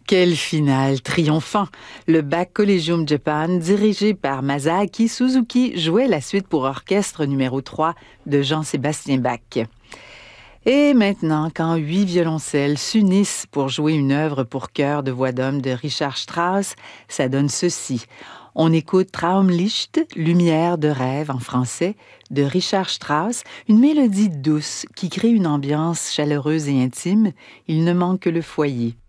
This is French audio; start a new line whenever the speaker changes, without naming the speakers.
Quelle finale triomphant! Le Bach Collegium Japan, dirigé par Masaaki Suzuki, jouait la suite pour orchestre numéro 3 de Jean-Sébastien Bach. Et maintenant, quand 8 violoncelles s'unissent pour jouer une œuvre pour chœur de voix d'homme de Richard Strauss, ça donne ceci. On écoute Traumlicht, Lumière de rêve en français, de Richard Strauss, une mélodie douce qui crée une ambiance chaleureuse et intime. Il ne manque que le foyer.